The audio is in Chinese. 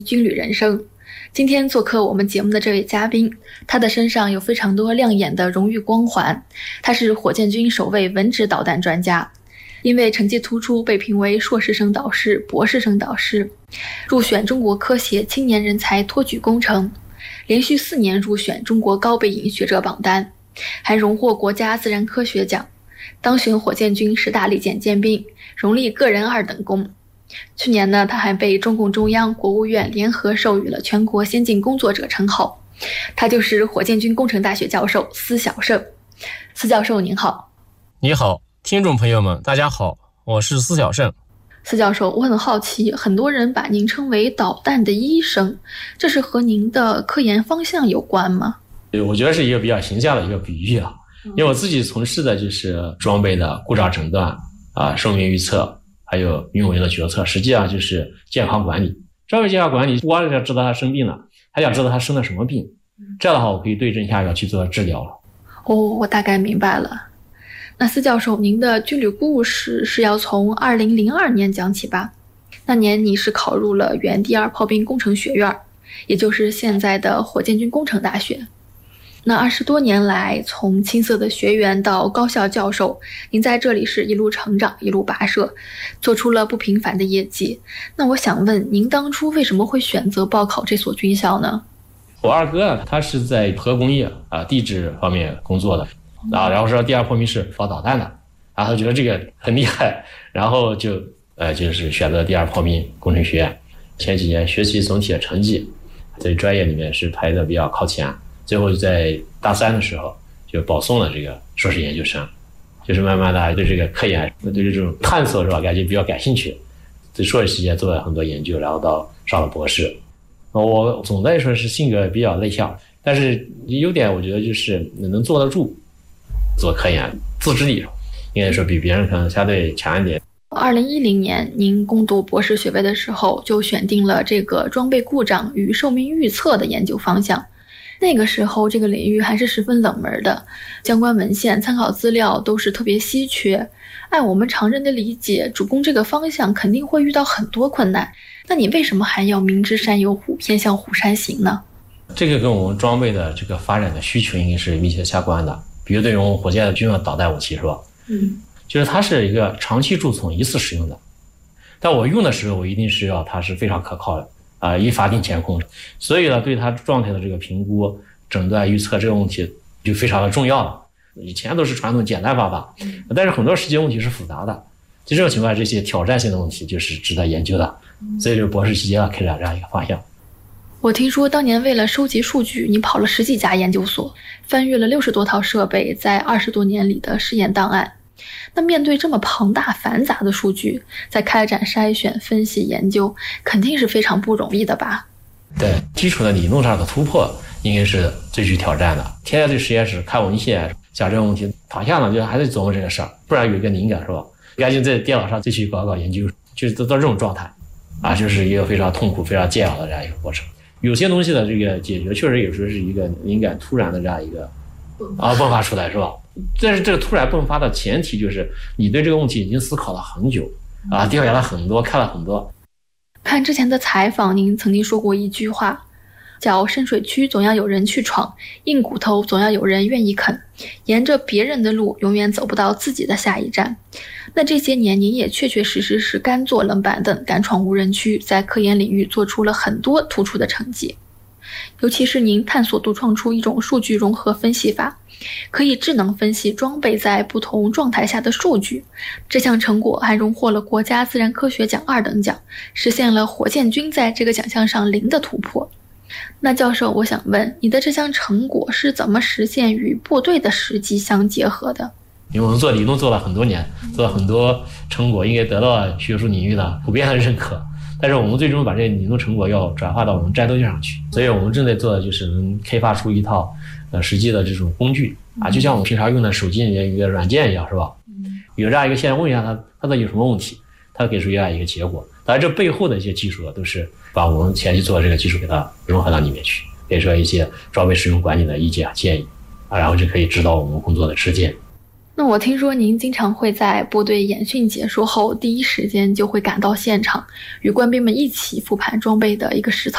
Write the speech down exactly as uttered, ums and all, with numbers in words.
军旅人生。今天做客我们节目的这位嘉宾，他的身上有非常多亮眼的荣誉光环。他是火箭军首位文职导弹专家，因为成绩突出被评为硕士生导师、博士生导师，入选中国科协青年人才托举工程，连续四年入选中国高背影学者榜单，还荣获国家自然科学奖，当选火箭军十大利剑尖兵，荣立个人二等功。去年呢，他还被中共中央、国务院联合授予了全国先进工作者称号。他就是火箭军工程大学教授司晓胜。司教授您好。 你好，听众朋友们大家好，我是司晓胜。 司教授，我很好奇，很多人把您称为导弹的医生，这是和您的科研方向有关吗？ 我觉得是一个比较形象的一个比喻啊，因为我自己从事的就是装备的故障诊断啊、寿命预测，还有运用员的决策，实际上就是健康管理。装备健康管理不光是要知道他生病了，还想知道他生了什么病，这样的话我可以对症下药去做治疗了。 哦，我大概明白了。那司教授，您的军旅故事是要从二零零二年讲起吧？那年你是考入了原第二炮兵工程学院，也就是现在的火箭军工程大学。那二十多年来，从青涩的学员到高校教授，您在这里是一路成长，一路跋涉，做出了不平凡的业绩。那我想问，您当初为什么会选择报考这所军校呢？ 我二哥啊，他是在核工业啊地质方面工作的啊，然后说第二炮兵是搞导弹的，然后他觉得这个很厉害，然后就呃就是选择第二炮兵工程学院。前几年学习总体的成绩在专业里面是排的比较靠前。最后在大三的时候就保送了这个硕士研究生，就是慢慢的对这个科研、对这种探索是吧，感觉比较感兴趣。在硕士期间做了很多研究，然后到上了博士。我总的来说是性格比较内向，但是优点我觉得就是能坐得住，做科研，自制力应该说比别人可能相对强一点。 二零一零年您攻读博士学位的时候，就选定了这个装备故障与寿命预测的研究方向。那个时候这个领域还是十分冷门的，相关文献、参考资料都是特别稀缺。按我们常人的理解，主攻这个方向肯定会遇到很多困难。那你为什么还要明知山有虎，偏向虎山行呢？ 这个跟我们装备的这个发展的需求应该是密切相关的。比如对于我们火箭的军用导弹武器是吧？嗯，就是它是一个长期贮存、一次使用的。但我用的时候，我一定是要它是非常可靠的。啊，依法定监控，所以呢，对他状态的这个评估、诊断、预测这个问题就非常的重要了。以前都是传统简单方法，但是很多实际问题是复杂的。就这种情况，这些挑战性的问题就是值得研究的。所以这个博士期间开展这样一个方向。 我听说当年为了收集数据，你跑了十几家研究所，翻阅了六十多套设备，在二十多年里的试验档案。那面对这么庞大繁杂的数据，在开展筛选、分析、研究，肯定是非常不容易的吧？ 对，基础的理论上的突破应该是最具挑战的。天天对实验室看文献，想这个问题，躺下了就还得琢磨这个事儿，不然有一个灵感是吧？赶紧在电脑上再去搞搞研究，就是到这种状态啊，就是一个非常痛苦、非常煎熬的这样一个过程。有些东西的这个解决，确实有时候是一个灵感突然的这样一个啊迸发出来是吧？但是这个突然迸发的前提就是你对这个问题已经思考了很久啊，调研了很多，看了很多。 看之前的采访，您曾经说过一句话，叫深水区总要有人去闯，硬骨头总要有人愿意啃，沿着别人的路永远走不到自己的下一站。那这些年您也确确实实是干坐冷板凳，敢闯无人区，在科研领域做出了很多突出的成绩。尤其是您探索独创出一种数据融合分析法，可以智能分析装备在不同状态下的数据。这项成果还荣获了国家自然科学奖二等奖，实现了火箭军在这个奖项上零的突破。那教授，我想问，你的这项成果是怎么实现与部队的实际相结合的？ 因为我们做理论做了很多年，做了很多成果，应该得到学术领域的普遍的认可。但是我们最终把这个理论成果要转化到我们战斗机上去，所以我们正在做的就是能开发出一套呃实际的这种工具啊，就像我们平常用的手机里面一个软件一样，是吧？有这样一个现在问一下他，他的有什么问题，他给出这样一个结果。当然，这背后的一些技术都是把我们前期做的这个技术给它融合到里面去，比如说一些装备使用管理的意见建议啊，然后就可以指导我们工作的实践。 那我听说您经常会在部队演训结束后第一时间就会赶到现场，与官兵们一起复盘装备的一个实操